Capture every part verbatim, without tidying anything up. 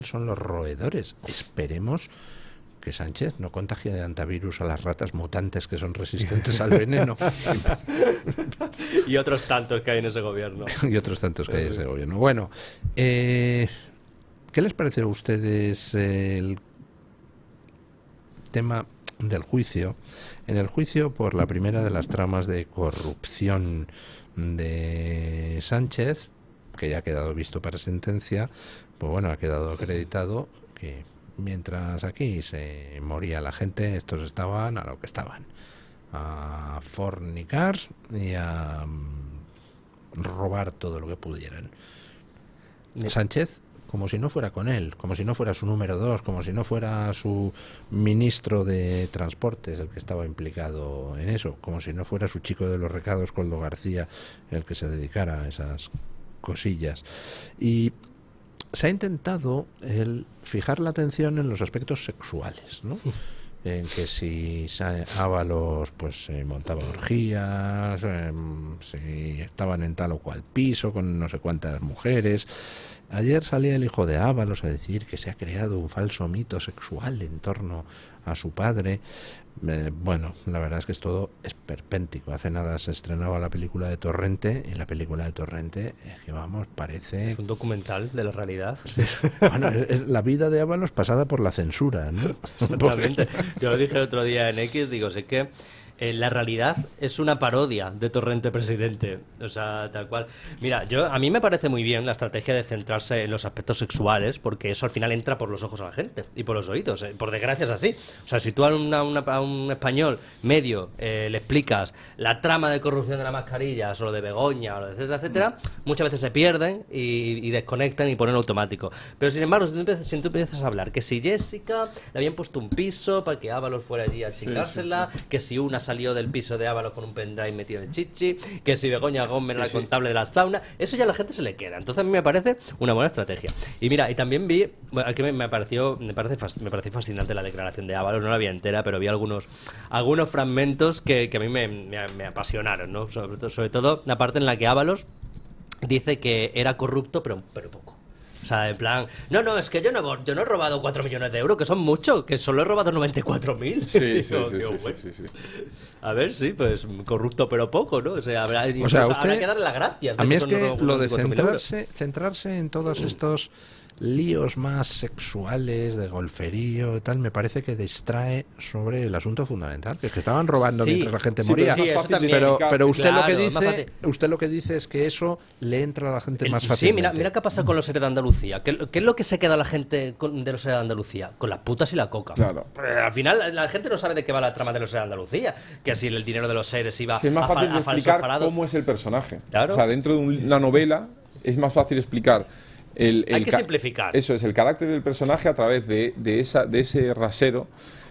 son los roedores. Esperemos que Sánchez no contagie de antivirus a las ratas mutantes que son resistentes al veneno. Y otros tantos que hay en ese gobierno. Y otros tantos que hay en ese gobierno. Bueno, eh, ¿qué les parece a ustedes el tema del juicio? En el juicio por la primera de las tramas de corrupción de Sánchez, que ya ha quedado visto para sentencia, pues bueno, ha quedado acreditado que mientras aquí se moría la gente, estos estaban a lo que estaban, a fornicar y a mm, robar todo lo que pudieran. Sánchez, como si no fuera con él, como si no fuera su número dos, como si no fuera su ministro de Transportes el que estaba implicado en eso, como si no fuera su chico de los recados, Coldo García, el que se dedicara a esas cosillas. Y se ha intentado el fijar la atención en los aspectos sexuales, ¿no? En que si Ábalos pues eh, montaba orgías, eh, si estaban en tal o cual piso con no sé cuántas mujeres. Ayer salía el hijo de Ábalos a decir que se ha creado un falso mito sexual en torno a su padre. Eh, bueno, la verdad es que es todo esperpéntico. Hace nada se estrenaba la película de Torrente, y la película de Torrente es que, vamos, parece... Es un documental de la realidad. Bueno, es, es la vida de Ábalos pasada por la censura, ¿no? Exactamente. Yo lo dije el otro día en X, digo, sé que eh, la realidad es una parodia de Torrente Presidente, o sea, tal cual. Mira, yo a mí me parece muy bien la estrategia de centrarse en los aspectos sexuales, porque eso al final entra por los ojos a la gente y por los oídos, eh, por desgracia es así. O sea, si tú a, una, una, a un español medio eh, le explicas la trama de corrupción de las mascarillas o lo de Begoña, o lo de etcétera, etcétera, muchas veces se pierden y, y desconectan y ponen automático. Pero sin embargo, si tú, empiezas, si tú empiezas a hablar que si Jessica le habían puesto un piso para que Ábalos fuera allí a chingársela, sí, sí, sí. que si una salió del piso de Ábalos con un pendrive metido en el chichi, que si Begoña Gómez era la sí. contable de la sauna, eso ya a la gente se le queda. Entonces a mí me parece una buena estrategia. Y mira, y también vi, bueno, aquí me, me pareció me parece me pareció fascinante la declaración de Ábalos, no la vi entera, pero vi algunos algunos fragmentos que, que a mí me, me, me apasionaron, ¿no? Sobre, sobre todo la parte en la que Ábalos dice que era corrupto, pero, pero poco. O sea, en plan, no, no, es que yo no, yo no he robado cuatro millones de euros, que son muchos, que solo he robado noventa y cuatro mil. Sí, sí, sí, sí, sí, sí, sí. A ver, sí, pues corrupto pero poco, ¿no? O sea, habrá, o sea usted, habrá que darle las gracias. A mí es que lo de centrarse, centrarse en todos estos líos más sexuales, de golferío y tal, me parece que distrae sobre el asunto fundamental, que es que estaban robando sí, mientras la gente sí, moría. Pero, sí, pero, pero usted claro, lo que dice, usted lo que dice es que eso le entra a la gente el, más fácilmente. Sí, mira, mira qué pasa con los seres de Andalucía. ¿Qué, qué es lo que se queda la gente con, de los seres de Andalucía? Con las putas y la coca. Claro. Pero al final la, la gente no sabe de qué va la trama de los seres de Andalucía, que si el dinero de los seres iba sí, es más a, fácil a, a explicar parados. Cómo es el personaje. Claro. O sea, dentro de una novela es más fácil explicar. El, el Hay que simplificar. Eso es, el carácter del personaje a través de, de, esa, de ese rasero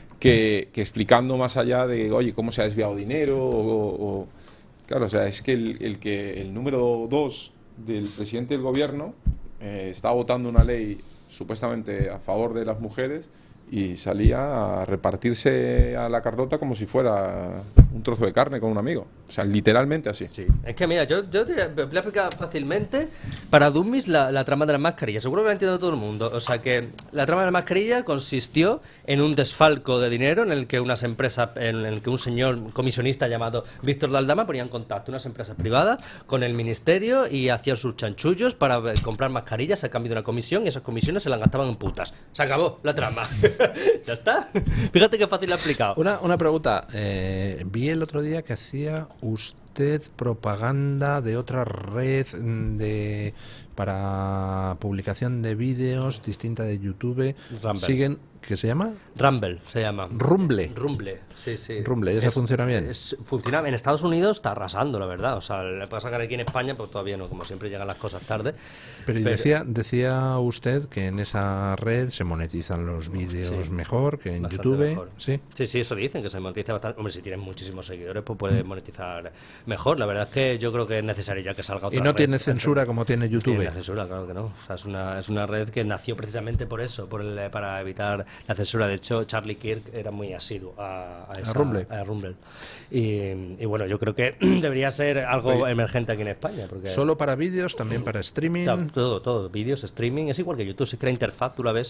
que, que explicando más allá de, oye, cómo se ha desviado dinero o... o claro, o sea, es que el, el, que el número dos del presidente del gobierno eh, estaba votando una ley supuestamente a favor de las mujeres y salía a repartirse a la Carlota como si fuera un trozo de carne con un amigo. O sea, literalmente así. Sí. Es que mira, yo, yo te voy a explicar fácilmente para Dummies la, la trama de las mascarillas. Seguro que lo entiende todo el mundo. O sea que la trama de la mascarilla consistió en un desfalco de dinero en el que unas empresas, en el que un señor comisionista llamado Víctor Daldama ponía en contacto unas empresas privadas con el ministerio y hacían sus chanchullos para comprar mascarillas a cambio de una comisión, y esas comisiones se las gastaban en putas. Se acabó la trama. Ya está. Fíjate qué fácil lo ha explicado. Una, una pregunta. Eh, vi el otro día que hacía usted propaganda de otra red de para publicación de vídeos distinta de YouTube. Rumble. Siguen, ¿qué se llama? Rumble se llama. Rumble. Rumble, sí, sí. Rumble, ¿esa es, funciona bien? Es, funciona en Estados Unidos, está arrasando, la verdad. O sea, le pasa que aquí en España, pues todavía no, como siempre llegan las cosas tarde. Pero, pero decía, decía usted que en esa red se monetizan los vídeos sí, mejor que en YouTube. Mejor. Sí, sí, sí, eso dicen, que se monetiza bastante. Hombre, si tienes muchísimos seguidores, pues puedes monetizar mejor. La verdad es que yo creo que es necesario ya que salga otra Y no red. tiene censura como tiene YouTube. Tiene censura, claro que no. O sea, es una, es una red que nació precisamente por eso, por el, para evitar la censura. De hecho, Charlie Kirk era muy asiduo a, a, esa, a Rumble. A Rumble. Y, y bueno, yo creo que debería ser algo Oye, emergente aquí en España. Porque solo para vídeos, también para streaming. Todo, todo, todo. Vídeos, streaming, es igual que YouTube. Si es que la interfaz tú la ves